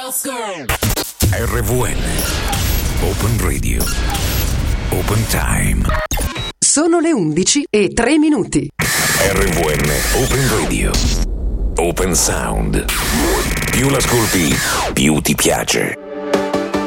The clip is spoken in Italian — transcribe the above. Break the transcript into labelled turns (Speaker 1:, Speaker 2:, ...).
Speaker 1: RVN Open Radio Open Time.
Speaker 2: Sono le 11:03.
Speaker 1: RVN Open Radio Open Sound. Più l'ascolti, più ti piace.